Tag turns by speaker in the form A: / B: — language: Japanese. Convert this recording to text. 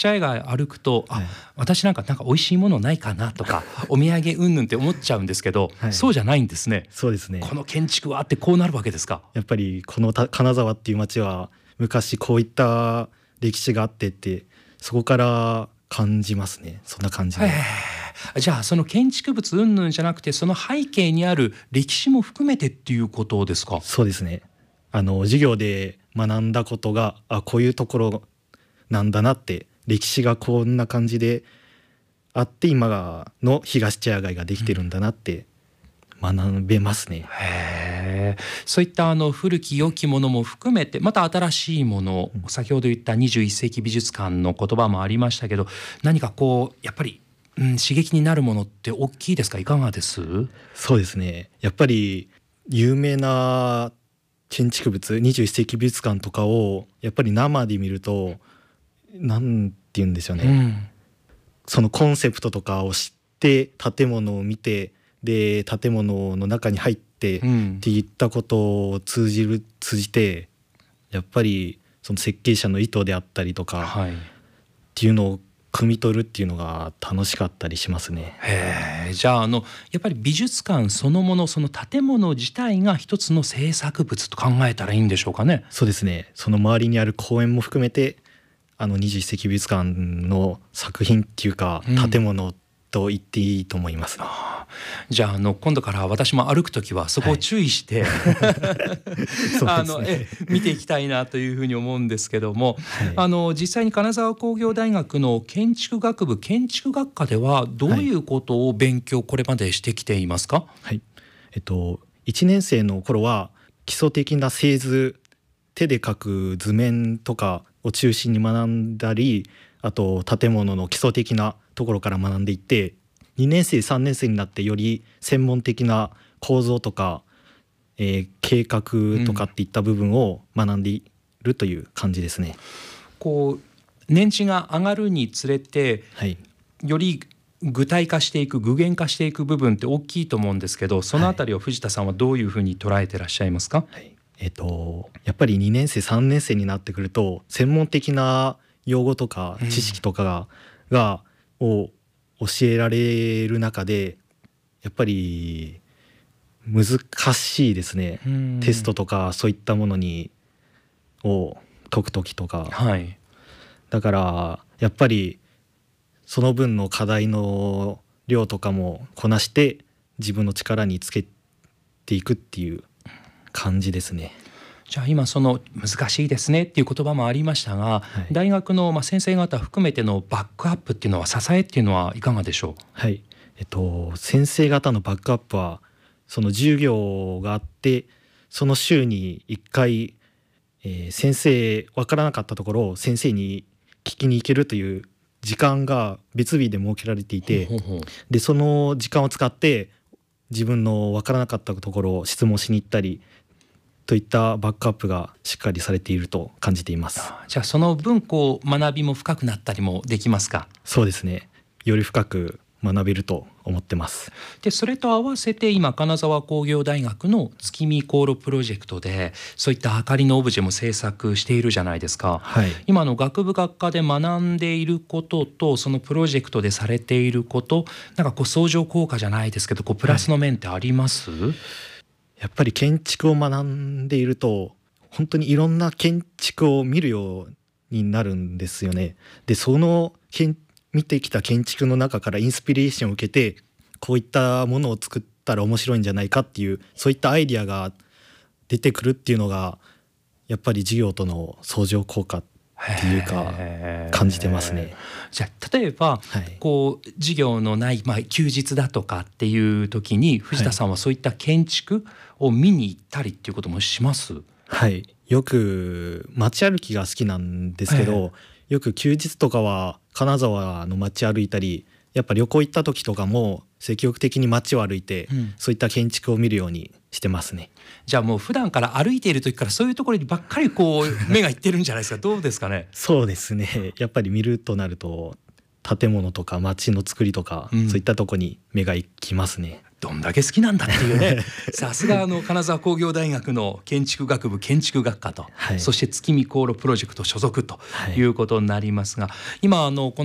A: 茶屋街歩くと、
B: はい、
A: 私なんか美味しいものないかなとかお土産うんぬんって思っちゃうんですけど、
B: はい、
A: そうじゃないんですね。
B: そうですね。
A: この建築はあってこうなるわけですか。
B: やっぱりこの金沢っていう町は昔こういった歴史があってってそこから感じますね。そんな感じで。
A: じゃあその建築物うんぬんじゃなくてその背景にある歴史も含めてっていうことですか。
B: そうですね。授業で学んだことがこういうところなんだなって、歴史がこんな感じであって今の東茶屋街ができてるんだなって学べますね。
A: へー、そういった古き良きものも含めてまた新しいもの、先ほど言った21世紀美術館の言葉もありましたけど、何かこうやっぱり、刺激になるものって大きいですか。いかがです？
B: そうですね。やっぱり有名な建築物21世紀美術館とかをやっぱり生で見るとなんて言うんでしょうね、そのコンセプトとかを知って建物を見て、で建物の中に入ってっていったことを通じてやっぱりその設計者の意図であったりとか、
A: はい、
B: っていうのを汲み取るっていうのが楽しかったりしますね。
A: じゃあやっぱり美術館そのもの、その建物自体が一つの制作物と考えたらいいんでしょうかね。
B: そうですね。その周りにある公園も含めて21世紀美術館の作品っていうか、建物と言っていいと思います。
A: じゃあ今度から私も歩くときはそこを注意して、見ていきたいなというふうに思うんですけども、実際に金沢工業大学の建築学部建築学科ではどういうことを勉強これまでしてきていますか？
B: はい、1年生の頃は基礎的な製図、手で描く図面とかを中心に学んだり、あと建物の基礎的なところから学んでいって、2年生3年生になってより専門的な構造とか、計画とかっていった部分を学んでいるという感じですね。
A: こう年次が上がるにつれて、
B: はい、
A: より具体化していく、具現化していく部分って大きいと思うんですけど、そのあたりを藤田さんはどういうふうに捉えてらっしゃいますか？
B: はい、やっぱり2年生3年生になってくると専門的な用語とか知識とかを教えられる中でやっぱり難しいですね。テストとかそういったものを解く時とか、
A: はい、
B: だからやっぱりその分の課題の量とかもこなして自分の力につけていくっていう感じですね。
A: じゃあ今その難しいですねっていう言葉もありましたが、大学の先生方含めてのバックアップっていうのは、支えっていうのはいかがでしょう？
B: はい、先生方のバックアップはその授業があって、その週に1回、先生分からなかったところを先生に聞きに行けるという時間が別日で設けられていて、でその時間を使って自分の分からなかったところを質問しに行ったりといったバックアップがしっかりされていると感じています。
A: じゃあその分学びも深くなったりもできますか？
B: そうですね。より深く学べると思ってます。
A: でそれと合わせて今金沢工業大学の月見航路プロジェクトでそういった明かりのオブジェも制作しているじゃないですか。
B: はい、
A: 今の学部学科で学んでいることとそのプロジェクトでされていること、なんか相乗効果じゃないですけどプラスの面ってあります？
B: やっぱり建築を学んでいると本当にいろんな建築を見るようになるんですよね。でその見てきた建築の中からインスピレーションを受けてこういったものを作ったら面白いんじゃないかっていう、そういったアイディアが出てくるっていうのがやっぱり授業との相乗効果っていうか感じてますね。
A: じゃあ例えば、授業のない、休日だとかっていう時に藤田さんはそういった建築を見に行ったりっていうこともします？
B: はい、よく街歩きが好きなんですけど、よく休日とかは金沢の街歩いたり、やっぱ旅行行った時とかも積極的に街を歩いて、そういった建築を見るようにしてますね。
A: じゃあもう普段から歩いている時からそういうところにばっかり目がいってるんじゃないですか？どうですかね？
B: そうですね。やっぱり見るとなると建物とか街の作りとか、そういったとこに目が行きますね。
A: どんだけ好きなんだっていうねさすが金沢工業大学の建築学部建築学科と、そして月見航路プロジェクト所属ということになりますが、今この